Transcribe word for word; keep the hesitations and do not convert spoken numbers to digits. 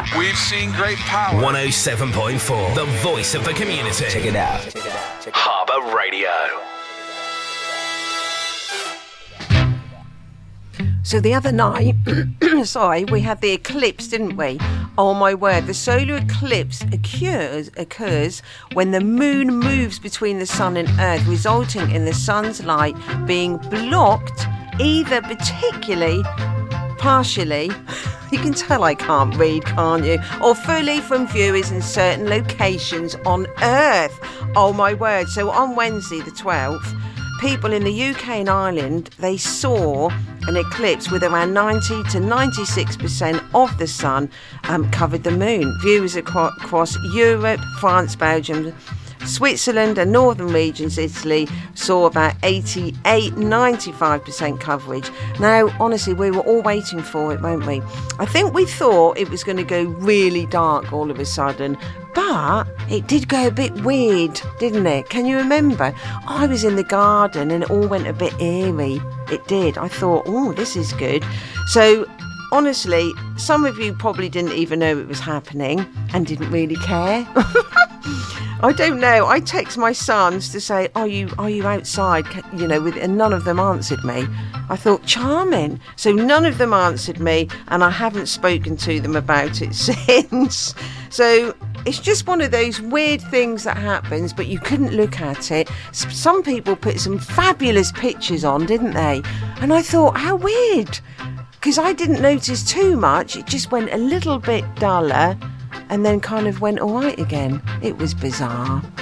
We've seen great power. one oh seven point four, the voice of the community. Check it out. Check it out. Check it out. Harbour Radio. So the other night, sorry, we had the eclipse, didn't we? Oh my word, the solar eclipse occurs, occurs when the moon moves between the sun and earth, resulting in the sun's light being blocked either particularly, partially, you can tell I can't read, can't you? Or fully from viewers in certain locations on earth. Oh my word. So on Wednesday the twelfth, people in the U K and Ireland, they saw an eclipse with around ninety to ninety-six percent of the sun um, covered the moon. Viewers across, across Europe, France, Belgium, Switzerland and northern regions, Italy, saw about eighty-eight, ninety-five percent coverage. Now, honestly, we were all waiting for it, weren't we? I think we thought it was going to go really dark all of a sudden, but it did go a bit weird, didn't it? Can you remember? I was in the garden and it all went a bit eerie. It did. I thought, oh, this is good. So, honestly, some of you probably didn't even know it was happening and didn't really care. I don't know. I text my sons to say, are you are you outside? You know, with, and none of them answered me. I thought, charming. So none of them answered me, and I haven't spoken to them about it since. So it's just one of those weird things that happens, but you couldn't look at it. Some people put some fabulous pictures on, didn't they? And I thought, how weird. Because I didn't notice too much. It just went a little bit duller and then kind of went all right again. It was bizarre.